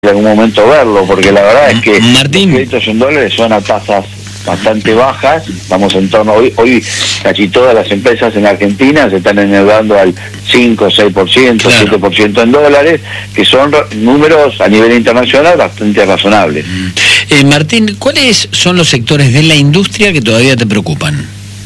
en algún momento verlo, porque la verdad es que Martín, los créditos en dólares son a tasas bastante bajas. Estamos en torno, hoy casi todas las empresas en Argentina se están endeudando al 5, 6%, claro, 7% en dólares, que son números a nivel internacional bastante razonables. Martín, ¿cuáles son los sectores de la industria que todavía te preocupan?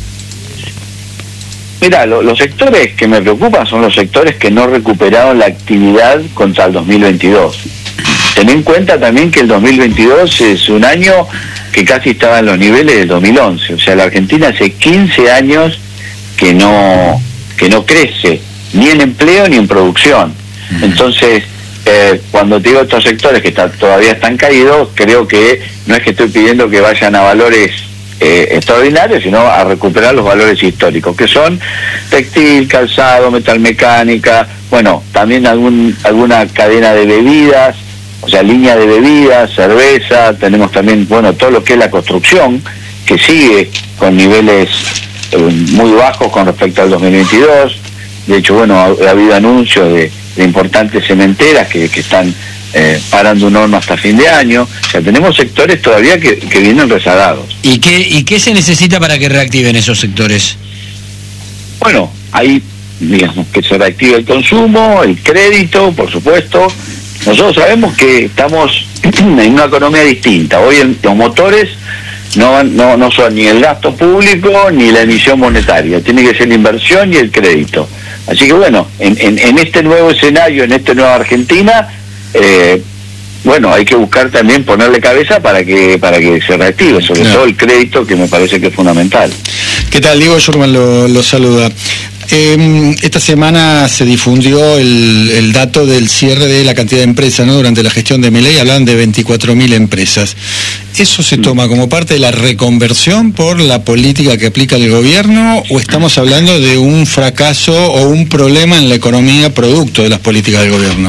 Mira, los sectores que me preocupan son los sectores que no recuperaron la actividad contra el 2022. Ten en cuenta también que el 2022 es un año que casi estaba en los niveles del 2011. O sea, la Argentina hace 15 años que no crece, ni en empleo ni en producción. Entonces, cuando te digo estos sectores que todavía están caídos, creo que no es que estoy pidiendo que vayan a valores extraordinarios, sino a recuperar los valores históricos, que son textil, calzado, metalmecánica, bueno, también alguna cadena de bebidas, o sea, línea de bebidas, cerveza. Tenemos también, bueno, todo lo que es la construcción, que sigue con niveles muy bajos con respecto al 2022. De hecho, bueno, ha habido anuncios de importantes cementeras que están parando un horno hasta fin de año. O sea, tenemos sectores todavía que vienen rezagados. ¿Y qué se necesita para que reactiven esos sectores? Bueno, hay, digamos, que se reactive el consumo, el crédito, por supuesto. Nosotros sabemos que estamos en una economía distinta. Hoy los motores no son ni el gasto público ni la emisión monetaria. Tiene que ser la inversión y el crédito. Así que bueno, en este nuevo escenario, en esta nueva Argentina, bueno, hay que buscar también ponerle cabeza para que se reactive, sobre todo el crédito, que me parece que es fundamental. ¿Qué tal? Diego Schurman lo saluda. Esta semana se difundió el dato del cierre de la cantidad de empresas, ¿no? Durante la gestión de Milei hablan de 24.000 empresas. ¿Eso se toma como parte de la reconversión por la política que aplica el gobierno, o estamos hablando de un fracaso o un problema en la economía producto de las políticas del gobierno?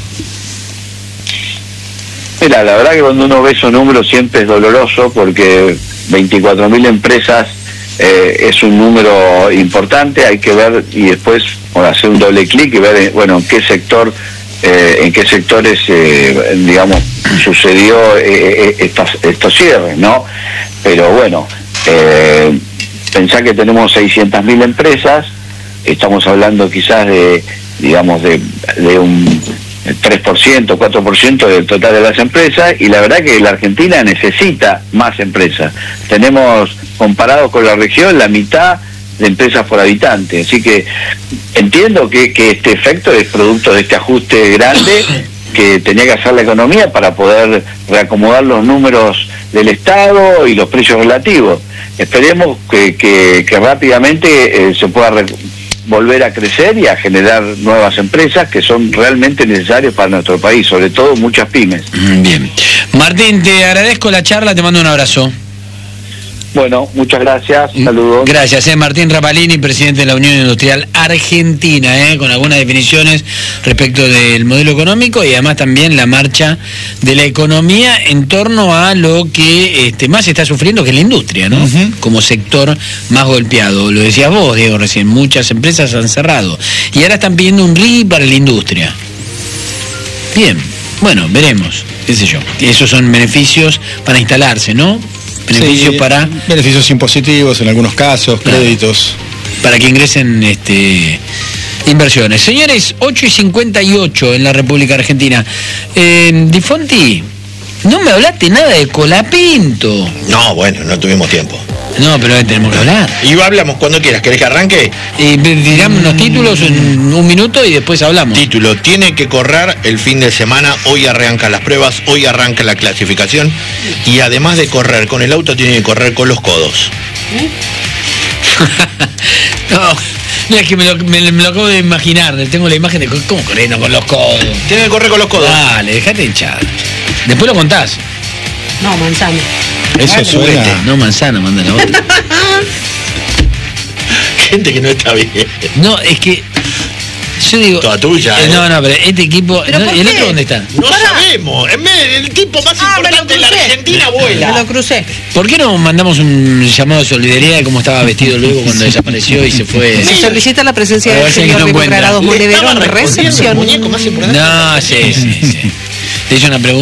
Mira, la verdad que cuando uno ve esos números siempre es doloroso, porque 24.000 empresas es un número importante. Hay que ver y después hacer un doble clic y ver, bueno, en qué sectores, digamos, sucedió estos cierres, ¿no? Pero bueno, pensá que tenemos 600.000 empresas, estamos hablando quizás de un 3%, 4% del total de las empresas, y la verdad que la Argentina necesita más empresas. Tenemos, comparado con la región, la mitad de empresas por habitante. Así que entiendo que este efecto es producto de este ajuste grande que tenía que hacer la economía para poder reacomodar los números del Estado y los precios relativos. Esperemos que rápidamente se pueda volver a crecer y a generar nuevas empresas que son realmente necesarias para nuestro país, sobre todo muchas pymes. Bien. Martín, te agradezco la charla, te mando un abrazo. Bueno, muchas gracias, saludos. Gracias, Martín Rapalini, presidente de la Unión Industrial Argentina, con algunas definiciones respecto del modelo económico y además también la marcha de la economía en torno a lo que más está sufriendo, que es la industria, ¿no? Como sector más golpeado. Lo decías vos, Diego, recién, muchas empresas han cerrado y ahora están pidiendo un RI para la industria. Bien, bueno, veremos, qué sé yo. Esos son beneficios para instalarse, ¿no? Beneficios para... Beneficios impositivos en algunos casos, claro, créditos. Para que ingresen inversiones. Señores, 8:58 en la República Argentina. Di Fonti, no me hablaste nada de Colapinto. No, bueno, no tuvimos tiempo. No, pero tenemos que hablar. Y hablamos cuando quieras. ¿Querés que arranque? Digamos unos títulos en un minuto y después hablamos. Título: tiene que correr el fin de semana. Hoy arrancan las pruebas, hoy arranca la clasificación. Y además de correr con el auto, tiene que correr con los codos. No, es que me lo acabo de imaginar. Tengo la imagen de cómo corriendo con los codos. Tiene que correr con los codos. Dale, dejate hinchar. Después lo contás. No, manzana. Eso suena. No, manzana, manda la otra. Gente que no está bien. No, es que yo digo... Toda tuya, No, pero este equipo... ¿Pero ¿Y el otro dónde está? No sabemos. El tipo más importante de la Argentina vuela. Me lo crucé. ¿Por qué no mandamos un llamado de solidaridad de cómo estaba vestido luego cuando desapareció y se fue? Se solicita la presencia A ver del si señor no Diego encuentra. Granados Monteverón, recepción. Muñeco más importante. No, sí. Le hice una pregunta